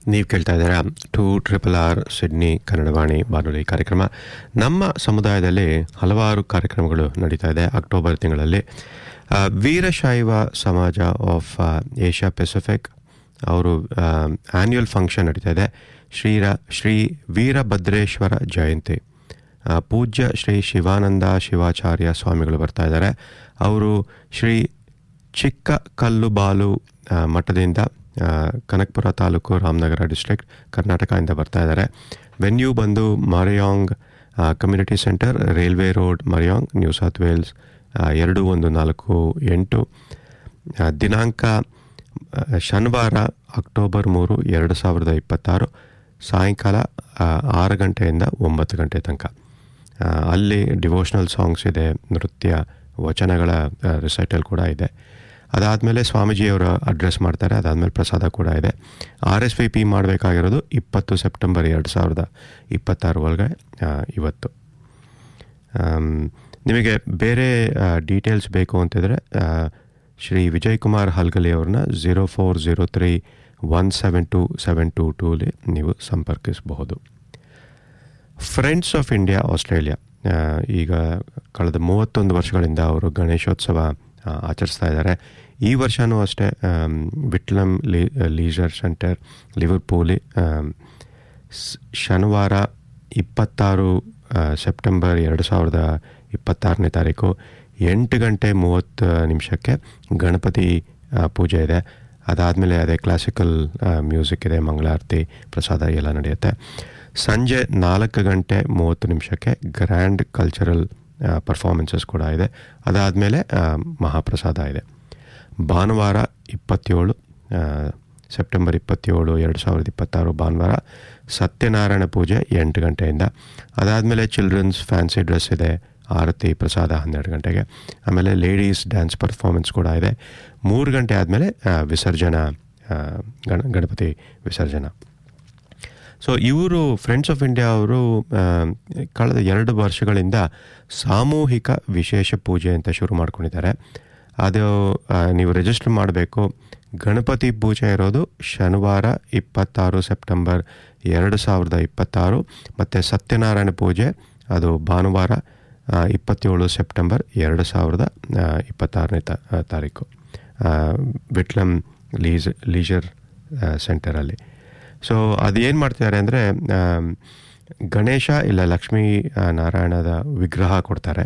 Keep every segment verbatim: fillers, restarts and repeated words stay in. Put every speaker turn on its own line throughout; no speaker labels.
ನೀವು ಕೇಳ್ತಾ ಇದ್ದೀರಾ to triple R Sydney Kannadavani ಬಾನುಲಿ ಕಾರ್ಯಕ್ರಮ. ನಮ್ಮ ಸಮುದಾಯದಲ್ಲಿ ಹಲವಾರು ಕಾರ್ಯಕ್ರಮಗಳು ನಡೀತಾ ಇದೆ. ಅಕ್ಟೋಬರ್ ತಿಂಗಳಲ್ಲಿ ವೀರಶೈವ ಸಮಾಜ ಆಫ್ ಏಷ್ಯಾ ಪೆಸಿಫಿಕ್ ಅವರು ಆ್ಯನ್ಯುವಲ್ ಫಂಕ್ಷನ್ ನಡೀತಾ ಇದೆ. ಶ್ರೀರ ಶ್ರೀ ವೀರಭದ್ರೇಶ್ವರ ಜಯಂತಿ. ಪೂಜ್ಯ ಶ್ರೀ ಶಿವಾನಂದ ಶಿವಾಚಾರ್ಯ ಸ್ವಾಮಿಗಳು ಬರ್ತಾ ಇದ್ದಾರೆ. ಅವರು ಶ್ರೀ ಚಿಕ್ಕ ಕಲ್ಲುಬಾಲು ಮಠದಿಂದ ಕನಕಪುರ ತಾಲೂಕು ರಾಮನಗರ ಡಿಸ್ಟ್ರಿಕ್ಟ್ ಕರ್ನಾಟಕದಿಂದ ಬರ್ತಾ ಇದ್ದಾರೆ. ವೆನ್ಯೂ ಬಂದು ಮರಿಯಾಂಗ್ community centre, railway road, ಮರಿಯಾಂಗ್, new south Wales ಎರಡು ಒಂದು ನಾಲ್ಕು ಎಂಟು. ದಿನಾಂಕ ಶನಿವಾರ ಅಕ್ಟೋಬರ್ ಮೂರು ಎರಡು ಸಾವಿರದ ಇಪ್ಪತ್ತಾರು ಸಾಯಂಕಾಲ ಆರು ಗಂಟೆಯಿಂದ ಒಂಬತ್ತು ಗಂಟೆ ತನಕ. ಅಲ್ಲಿ ಡಿವೋಷ್ನಲ್ ಸಾಂಗ್ಸ್ ಇದೆ, ನೃತ್ಯ, ವಚನಗಳ ರಿಸೈಟಲ್ ಕೂಡ ಇದೆ. ಅದಾದಮೇಲೆ ಸ್ವಾಮೀಜಿಯವರು ಅಡ್ರೆಸ್ ಮಾಡ್ತಾರೆ. ಅದಾದಮೇಲೆ ಪ್ರಸಾದ ಕೂಡ ಇದೆ. ಆರ್ ಎಸ್ ವಿ ಪಿ ಮಾಡಬೇಕಾಗಿರೋದು ಇಪ್ಪತ್ತು ಸೆಪ್ಟೆಂಬರ್ ಎರಡು ಸಾವಿರದ ಇಪ್ಪತ್ತಾರು ಒಳಗಡೆ ಇವತ್ತು. ನಿಮಗೆ ಬೇರೆ ಡೀಟೇಲ್ಸ್ ಬೇಕು ಅಂತಿದ್ರೆ ಶ್ರೀ ವಿಜಯ್ ಕುಮಾರ್ ಹಲ್ಗಲಿ ಅವ್ರನ್ನ zero four zero three one seven to seven to ಟೂಲಿ ನೀವು ಸಂಪರ್ಕಿಸಬಹುದು. ಫ್ರೆಂಡ್ಸ್ ಆಫ್ ಇಂಡಿಯಾ ಆಸ್ಟ್ರೇಲಿಯಾ ಈಗ ಕಳೆದ ಮೂವತ್ತೊಂದು ವರ್ಷಗಳಿಂದ ಅವರು ಗಣೇಶೋತ್ಸವ ಆಚರಿಸ್ತಾ ಇದ್ದಾರೆ. ಈ ವರ್ಷವೂ ಅಷ್ಟೇ ವಿಟ್ಲಮ್ ಲೀ ಲೀಜರ್ ಸೆಂಟರ್ ಲಿವರ್ಪೂಲಿ ಶನಿವಾರ ಇಪ್ಪತ್ತಾರು ಸೆಪ್ಟೆಂಬರ್ ಎರಡು ಸಾವಿರದ ಇಪ್ಪತ್ತಾರನೇ ತಾರೀಕು ಎಂಟು ಗಂಟೆ ಮೂವತ್ತು ನಿಮಿಷಕ್ಕೆ ಗಣಪತಿ ಪೂಜೆ ಇದೆ. ಅದಾದಮೇಲೆ ಅದೇ ಕ್ಲಾಸಿಕಲ್ ಮ್ಯೂಸಿಕ್ ಇದೆ, ಮಂಗಳಾರತಿ, ಪ್ರಸಾದ ಎಲ್ಲ ನಡೆಯುತ್ತೆ. ಸಂಜೆ ನಾಲ್ಕು ಗಂಟೆ ಮೂವತ್ತು ನಿಮಿಷಕ್ಕೆ ಗ್ರ್ಯಾಂಡ್ ಕಲ್ಚರಲ್ ಪರ್ಫಾರ್ಮೆನ್ಸಸ್ ಕೂಡ ಇದೆ. ಅದಾದಮೇಲೆ ಮಹಾಪ್ರಸಾದ ಇದೆ. ಭಾನುವಾರ ಇಪ್ಪತ್ತೇಳು ಸೆಪ್ಟೆಂಬರ್ ಇಪ್ಪತ್ತೇಳು ಎರಡು ಸಾವಿರದ ಇಪ್ಪತ್ತಾರು ಭಾನುವಾರ ಸತ್ಯನಾರಾಯಣ ಪೂಜೆ ಎಂಟು ಗಂಟೆಯಿಂದ. ಅದಾದಮೇಲೆ ಚಿಲ್ಡ್ರನ್ಸ್ ಫ್ಯಾನ್ಸಿ ಡ್ರೆಸ್ ಇದೆ, ಆರತಿ, ಪ್ರಸಾದ ಹನ್ನೆರಡು ಗಂಟೆಗೆ. ಆಮೇಲೆ ಲೇಡೀಸ್ ಡ್ಯಾನ್ಸ್ ಪರ್ಫಾರ್ಮೆನ್ಸ್ ಕೂಡ ಇದೆ. ಮೂರು ಗಂಟೆ ಆದಮೇಲೆ ವಿಸರ್ಜನಾ ಗಣ ಗಣಪತಿ ವಿಸರ್ಜನಾ. ಸೊ ಇವರು ಫ್ರೆಂಡ್ಸ್ ಆಫ್ ಇಂಡಿಯಾ ಅವರು ಕಳೆದ ಎರಡು ವರ್ಷಗಳಿಂದ ಸಾಮೂಹಿಕ ವಿಶೇಷ ಪೂಜೆ ಅಂತ ಶುರು ಮಾಡ್ಕೊಂಡಿದ್ದಾರೆ. ಅದು ನೀವು ರಿಜಿಸ್ಟರ್ ಮಾಡಬೇಕು. ಗಣಪತಿ ಪೂಜೆ ಇರೋದು ಶನಿವಾರ ಇಪ್ಪತ್ತಾರು ಸೆಪ್ಟೆಂಬರ್ ಎರಡು ಸಾವಿರದ ಇಪ್ಪತ್ತಾರು ಮತ್ತು ಸತ್ಯನಾರಾಯಣ ಪೂಜೆ ಅದು ಭಾನುವಾರ ಇಪ್ಪತ್ತೇಳು ಸೆಪ್ಟೆಂಬರ್ ಎರಡು ಸಾವಿರದ ಇಪ್ಪತ್ತಾರನೇ ತಾರೀಕು ವಿಟ್ಲಮ್ ಲೀಸ್ ಲೀಜರ್ ಸೆಂಟರಲ್ಲಿ. ಸೊ ಅದೇನು ಮಾಡ್ತಿದ್ದಾರೆ ಅಂದರೆ ಗಣೇಶ ಇಲ್ಲ ಲಕ್ಷ್ಮೀ ನಾರಾಯಣದ ವಿಗ್ರಹ ಕೊಡ್ತಾರೆ.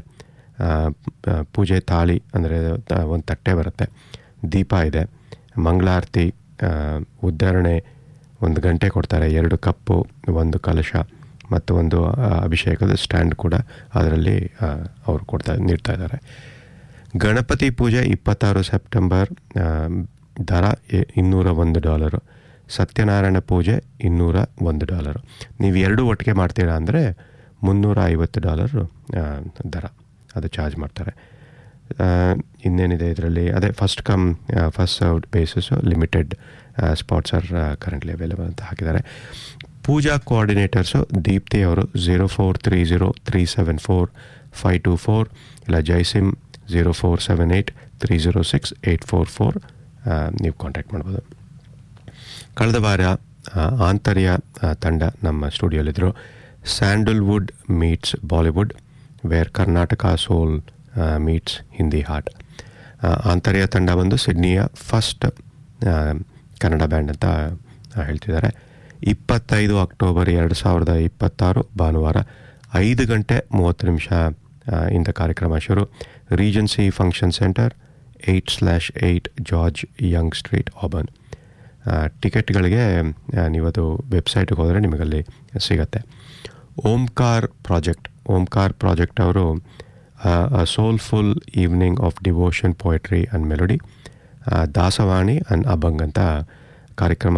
ಪೂಜೆ ತಾಳಿ ಅಂದರೆ ಒಂದು ತಟ್ಟೆ ಬರುತ್ತೆ, ದೀಪ ಇದೆ, ಮಂಗಳಾರತಿ, ಉದ್ಧರಣೆ ಒಂದು ಗಂಟೆ ಕೊಡ್ತಾರೆ, ಎರಡು ಕಪ್ಪು, ಒಂದು ಕಲಶ ಮತ್ತು ಒಂದು ಅಭಿಷೇಕದ ಸ್ಟ್ಯಾಂಡ್ ಕೂಡ ಅದರಲ್ಲಿ ಅವರು ಕೊಡ್ತಾ ನೀಡ್ತಾ ಇದ್ದಾರೆ. ಗಣಪತಿ ಪೂಜೆ ಇಪ್ಪತ್ತಾರು ಸೆಪ್ಟೆಂಬರ್ ದರ ಇನ್ನೂರ ಒಂದು ಡಾಲರು. ಸತ್ಯನಾರಾಯಣ ಪೂಜೆ ಇನ್ನೂರ ಒಂದು ಡಾಲರು. ನೀವು ಎರಡೂ ಒಟ್ಟಿಗೆ ಮಾಡ್ತೀರಾ ಅಂದರೆ ಮುನ್ನೂರ ಐವತ್ತು ಡಾಲರ್ ದರ ಅದು ಚಾರ್ಜ್ ಮಾಡ್ತಾರೆ. ಇನ್ನೇನಿದೆ ಇದರಲ್ಲಿ ಅದೇ first come first served basis, limited spots R currently available ಅಂತ ಹಾಕಿದ್ದಾರೆ. ಪೂಜಾ ಕೋಆರ್ಡಿನೇಟರ್ಸು ದೀಪ್ತಿ ಅವರು zero four three zero three seven four five to four ಇಲ್ಲ ಜೈಸಿಮ್ zero four seven eight three zero six eight four four ನೀವು contact ಮಾಡ್ಬೋದು. ಕಳೆದ ವಾರ ಆಂತರ್ಯ ತಂಡ ನಮ್ಮ ಸ್ಟುಡಿಯೋಲಿದ್ದರು. Sandalwood meets Bollywood, wear Karnataka ಸೋಲ್ ಮೀಟ್ಸ್ ಹಿಂದಿ ಹಾಟ್. ಆಂತರ್ಯ ತಂಡ ಬಂದು ಸಿಡ್ನಿಯ ಫಸ್ಟ್ ಕನ್ನಡ ಬ್ಯಾಂಡ್ ಅಂತ ಹೇಳ್ತಿದ್ದಾರೆ. ಇಪ್ಪತ್ತೈದು ಅಕ್ಟೋಬರ್ ಎರಡು ಸಾವಿರದ ಇಪ್ಪತ್ತಾರು ಭಾನುವಾರ ಐದು ಗಂಟೆ ಮೂವತ್ತು ನಿಮಿಷ ಇಂದ ಕಾರ್ಯಕ್ರಮ ಶುರು. Regency function centre, eight slash eight George Young street, Auburn. ಟಿಕೆಟ್ಗಳಿಗೆ ನೀವದು ವೆಬ್ಸೈಟ್ಗೆ ಹೋದರೆ ನಿಮಗಲ್ಲಿ ಸಿಗತ್ತೆ. ಓಂಕಾರ್ ಪ್ರಾಜೆಕ್ಟ್ ಓಂಕಾರ್ ಪ್ರಾಜೆಕ್ಟ್ ಅವರು soulful evening of devotion, poetry and melody, Dasavani and ಅಭಂಗ್ ಅಂತ ಕಾರ್ಯಕ್ರಮ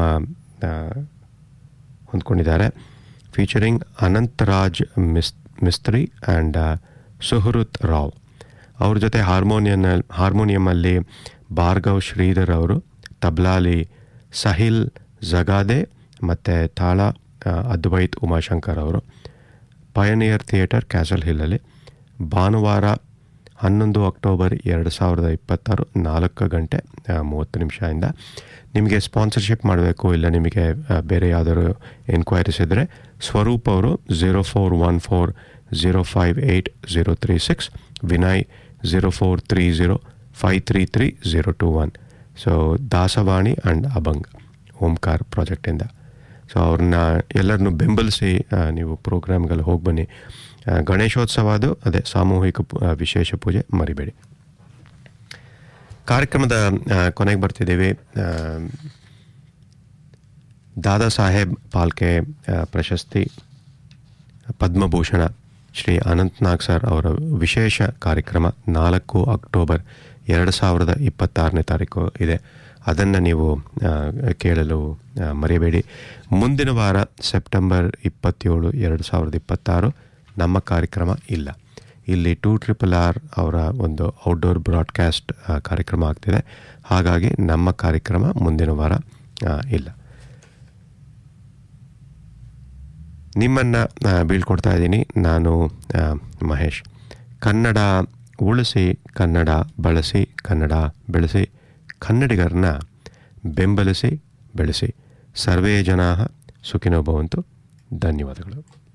ಹೊಂದ್ಕೊಂಡಿದ್ದಾರೆ. Featuring Anantharaj miss Mistry and ಸುಹೃತ್ Rao. ಅವ್ರ ಜೊತೆ ಹಾರ್ಮೋನಿಯನ್ ಹಾರ್ಮೋನಿಯಮಲ್ಲಿ ಭಾರ್ಗವ್ ಶ್ರೀಧರ್ ಅವರು, ತಬ್ಲಾಲಿ ಸಹಿಲ್ ಜಗಾದೆ ಮತ್ತು ತಾಳ ಅದ್ವೈತ್ ಉಮಾಶಂಕರ್ ಅವರು. Pioneer theatre, castle ಹಿಲ್ಲಲ್ಲಿ. ಭಾನುವಾರ ಹನ್ನೊಂದು ಅಕ್ಟೋಬರ್ ಎರಡು ಸಾವಿರದ ಇಪ್ಪತ್ತಾರು ನಾಲ್ಕು ಗಂಟೆ ಮೂವತ್ತು ನಿಮಿಷದಿಂದ. ನಿಮಗೆ ಸ್ಪಾನ್ಸರ್ಶಿಪ್ ಮಾಡಬೇಕು, ಇಲ್ಲ ನಿಮಗೆ ಬೇರೆ ಯಾವುದಾದ್ರು ಎನ್ಕ್ವೈರೀಸ್ ಇದ್ದರೆ ಸ್ವರೂಪ್ ಅವರು zero four one four zero five eight zero three six, Vinay zero four three zero five three three zero to one. So Dasavani and ಅಭಂಗ್ Omkar ಪ್ರಾಜೆಕ್ಟಿಂದ. So ಅವ್ರನ್ನ ಎಲ್ಲರನ್ನೂ ಬೆಂಬಲಿಸಿ ನೀವು ಪ್ರೋಗ್ರಾಮ್ಗಳು ಹೋಗಿ ಬನ್ನಿ. ಗಣೇಶೋತ್ಸವ ಅದು ಅದೇ ಸಾಮೂಹಿಕ ವಿಶೇಷ ಪೂಜೆ ಮರಿಬೇಡಿ. ಕಾರ್ಯಕ್ರಮದ ಕೊನೆಗೆ ಬರ್ತಿದ್ದೀವಿ. ದಾದಾ ಸಾಹೇಬ್ ಪಾಲ್ಕೆ ಪ್ರಶಸ್ತಿ ಪದ್ಮಭೂಷಣ ಶ್ರೀ ಅನಂತನಾಗ್ ಸರ್ ಅವರ ವಿಶೇಷ ಕಾರ್ಯಕ್ರಮ ನಾಲ್ಕು ಅಕ್ಟೋಬರ್ ಎರಡು ಸಾವಿರದ ಇಪ್ಪತ್ತಾರನೇ ತಾರೀಕು ಇದೆ. ಅದನ್ನು ನೀವು ಕೇಳಲು ಮರೆಯಬೇಡಿ. ಮುಂದಿನ ವಾರ ಸೆಪ್ಟೆಂಬರ್ ಇಪ್ಪತ್ತೇಳು ಎರಡು ಸಾವಿರದ ಇಪ್ಪತ್ತಾರು ನಮ್ಮ ಕಾರ್ಯಕ್ರಮ ಇಲ್ಲ. ಇಲ್ಲಿ ಟೂ ಟ್ರಿಪಲ್ ಆರ್ ಅವರ ಒಂದು ಔಟ್ಡೋರ್ ಬ್ರಾಡ್ಕಾಸ್ಟ್ ಕಾರ್ಯಕ್ರಮ ಆಗ್ತಿದೆ. ಹಾಗಾಗಿ ನಮ್ಮ ಕಾರ್ಯಕ್ರಮ ಮುಂದಿನ ವಾರ ಇಲ್ಲ. ನಿಮ್ಮನ್ನು ಬೀಳ್ಕೊಡ್ತಾ ಇದ್ದೀನಿ. ನಾನು ಮಹೇಶ್. ಕನ್ನಡ ಉಳಿಸಿ, ಕನ್ನಡ ಬಳಸಿ, ಕನ್ನಡ ಬೆಳೆಸಿ, ಕನ್ನಡಿಗರನ್ನ ಬೆಂಬಲಿಸಿ ಬೆಳೆಸಿ. ಸರ್ವೇ ಜನಾಃ ಸುಖಿನೋ ಭವಂತು. ಧನ್ಯವಾದಗಳು.